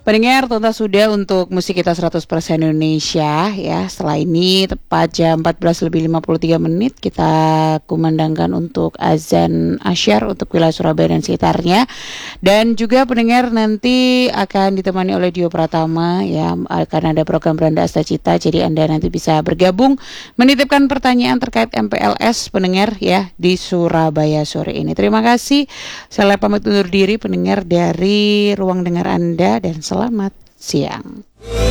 Pendengar, tuntas sudah untuk musik kita 100% Indonesia ya. Setelah ini tepat jam 14:53 kita kumandangkan untuk azan asyar untuk wilayah Surabaya dan sekitarnya. Dan juga pendengar nanti akan ditemani oleh Dio Pratama ya. Akan ada program Beranda Asta Cita. Jadi Anda nanti bisa bergabung menitipkan pertanyaan terkait MPLS pendengar ya di Surabaya sore ini. Terima kasih. Saya pamit undur diri pendengar dari ruang dengar Anda dan selamat siang.